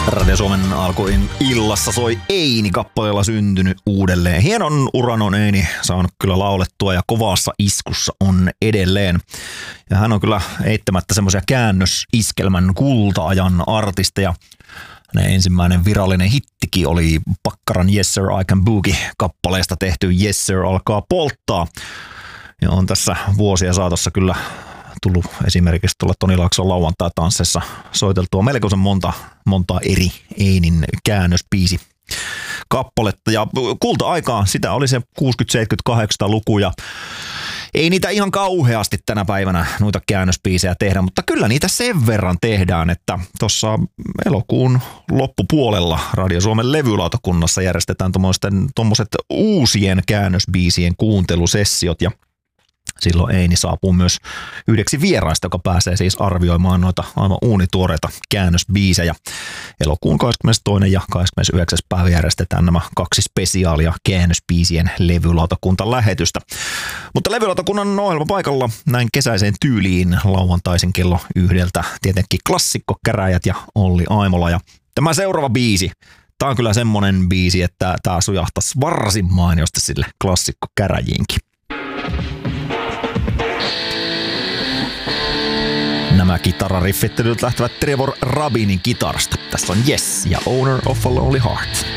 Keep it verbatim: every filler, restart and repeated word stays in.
Radio Suomen alkuin illassa soi Eini-kappaleella syntynyt uudelleen. Hienon uran on Eini saanut kyllä laulettua ja kovassa iskussa on edelleen. Ja hän on kyllä eittämättä semmoisia käännösiskelmän kulta-ajan artisteja. Hänen ensimmäinen virallinen hittikin oli Pakkaran Yes Sir I Can Boogie-kappaleesta tehty Yes Sir alkaa polttaa. Ja on tässä vuosia saatossa kyllä tullut esimerkiksi tuolla Toni Laakson lauantai-tansseissa soiteltua melkoisen monta, monta eri Einin käännösbiisi kappaletta. Ja kulta-aikaa, sitä oli se kuusikymmentä-, seitsemänkymmentä-, kahdeksankymmentäluku ja ei niitä ihan kauheasti tänä päivänä noita käännösbiisejä tehdä, mutta kyllä niitä sen verran tehdään, että tuossa elokuun loppupuolella Radio Suomen levylautakunnassa järjestetään tuommoiset uusien käännösbiisien kuuntelusessiot ja silloin Eini saapuu myös yhdeksi vieraista, joka pääsee siis arvioimaan noita aivan uunituoreita käännösbiisejä. Elokuun kahdeskymmenestoinen ja kahdeskymmenesyhdeksäs päivä järjestetään nämä kaksi spesiaalia käännösbiisien levylautakuntalähetystä. Mutta levylautakunnan ohjelmapaikalla näin kesäiseen tyyliin lauantaisin kello yhdeltä tietenkin klassikkokäräjät ja Olli Aimola. Ja tämä seuraava biisi, tämä on kyllä semmonen biisi, että tämä sujahtaisi varsin mainiosti sille klassikkokäräjiinkin. Nämä kitarariffit lähtevät Trevor Rabinin kitarasta. Tässä on Yes ja Owner of a Lonely Heart.